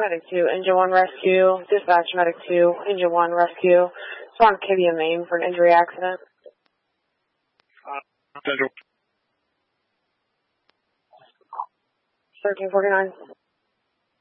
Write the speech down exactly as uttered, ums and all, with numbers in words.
Medic two, Engine one Rescue. Dispatch Medic two, Engine one Rescue. It's on Kivian, Maine for an injury accident. Uh, Central. thirteen forty-nine.